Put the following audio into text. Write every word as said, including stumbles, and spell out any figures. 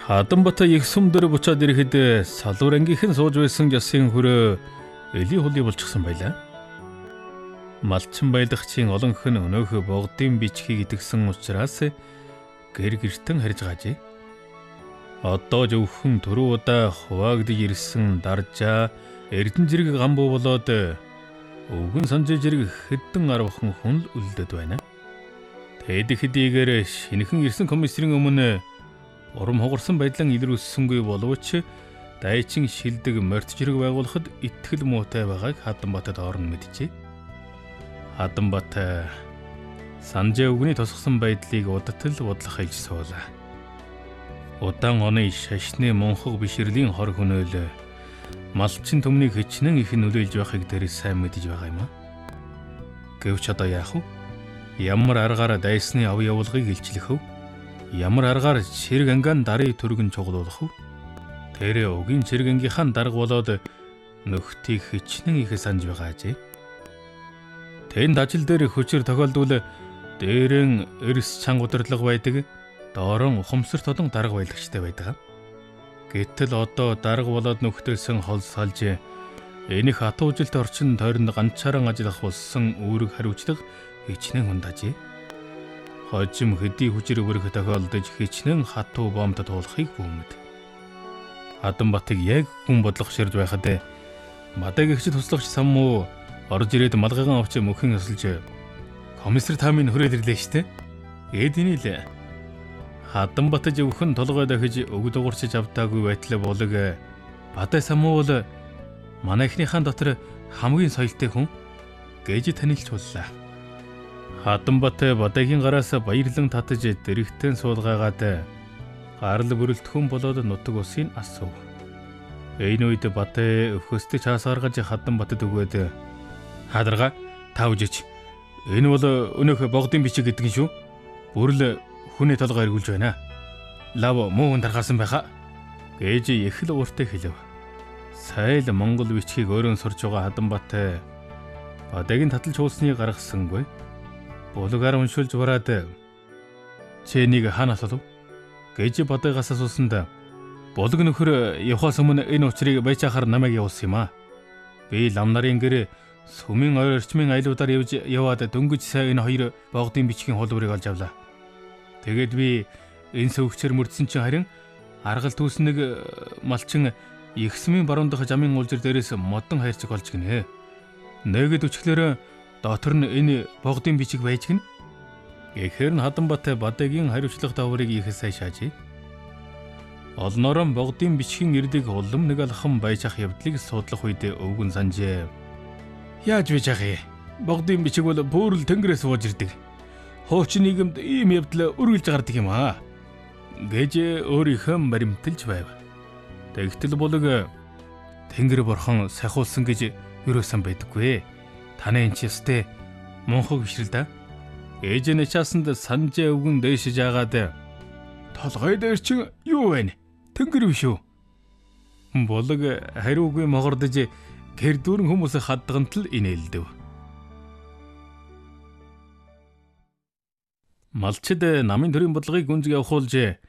Хаданбат их сум дээр буцаад ирэхэд салуур ангийнхэн сууж байсан ясын хөрөө эли хулий болчихсон байлаа. Малчин байлагчийн олонх нь өнөөхө богдын бичгийг идэгсэн учраас гэр гертэн харж gaajээ. Одоо зөвхөн түрүү удаа хуваагдж ирсэн даржаа эрдэн зэрэг гамбуу болоод өвгөн санжээ зэрэг хэдэн арвахан хүн л үлдээд байна. Тэд хэдийгээр шинэхэн ирсэн комиссарын өмнө урам хугарсан байдлан илрүүлсэнгүй боловч дайчин шилдэг морьт зэрэг байгуулахад итгэл муутай байгааг Хаданбатад орон мэджээ. Хаданбат санжээ өвгөний тосгосон байдлыг удтал бодлох хэлж суулаа. Удаан оны шашны монхог бишрлийн хор хөнөөл малчин төмнийг хичнээн их нөлөөлж байхыг тэр сайн мэдж байгаа юм а. Гэвч одоо яах вэ? Ямар аргаар дайсны ав явуулгыг илчлэх вэ? Ямар аргаар цэрэг ангаан дарыг түргэн чуглуулах вэ? Тэр өгийн цэрэг ангийнхаа дарга болоод нөхдийг хичнээн их санаж байгаа ажээ. Тэнд ажил дээр хүчээр тохиолдвол дээрэн эрс чанга удирдлага байдаг, доорон ухамсарт олон дарга байлагчтай байдаг. Гэтэл одоо дарга болоод нөхдөөсөн хол салж энийх хатуужилт орчин тойронд ганцаараа ажиллах болсон үүрэг хариуцлага хичнээн хундажээ. Хожим хэдий хүчээр өрөх тохиолдож хичнээн хатуу бомбд туулахыг бүүмэд. Хаданбатыг яг хүн бодлого ширж байхад мадаг ихчд туслагч саммуу орж ирээд малгайгаан авч мөхөн өсөлж комиссар таамын хүрээд ирлээ штэ. Эдний л Хаданбат зөвхөн толгой дахиж өгд уурчиж авдаагүй байтал болог Бадай саммуу бол манайхныхаа дотор хамгийн соёлтой хүн гэж танилж боллоо. Хаданбат Бадайгийн гараас баярлан татаж дэрэгтэн суулгаагаад гарал бүрэлдэхүүн болоод нутаг усын асуув. Энэ үед Бадай өвхөстэй чаас гаргаж Хаданбатад өгөөд "Хадарга та үжиж. Энэ бол өнөөх богдын бичиг гэдэг нь шүү. Бүрл хүний толгой эргүүлж байна. Лав муу хүн тархасан байхаа" гэж их л ууртай хэлв. Сайл Монгол бичгийг өөрөө сурж байгаа Хаданбат Бадайгийн таталж уулсныг гаргасангүй. Булгаар уншуулж бараад "Чэнийг хаанаас олов?" гэж Бадайгаас асуусанд "Булг нөхөр явхаас өмнө энэ учрыг байчаахаар намайг явуулсан юм а. Би лам нарын гэр сүмийн орчмын айлуудаар явж яваад дөнгөж сая энэ хоёр богдын бичгийн хулбарыг олж авлаа. Тэгээд би энэ сөвгчээр мөрдсөн чинь харин аргал түүс нэг малчин их сүмийн баруун дахь жамын уулзар дээрээс модон хайрцаг олж гинэ. Нэгэд өчглөөр дотор нь энэ богдын бичиг байж гин." Гэхээр нь Хаданбат Бадайгийн хариуцлага даврыг их сайн шаажээ. Олноорон богдын бичгийн ирдэг улам нэг алхам байж ах явдлыг судлах үед өвгөн санжээ. "Яаж байж ах юм? Богдын бичиг бол бүр л тэнгэрээс сууж ирдэг. Хуучин нийгэмд ийм явдал үргэлж гардаг юм аа" гэж өөрийнхөө баримталж байв. Тэгтэл булаг Тэнгэр бурхан сахиулсан гэж юусэн байдаггүй. Таны энэ ч ёстой монхог бишрэл да. Ээж нь чаасанд санжээ өвгөн дээшиж агаад "Толгой дээр чинь юу вэ? Тэнгэр биш үү?" Булаг хариугүй могордож гэр дүүрэн хүмүүс хадгант л инээлдэв. Малчид намын төрийн бодлогыг гүнзгий явахуулж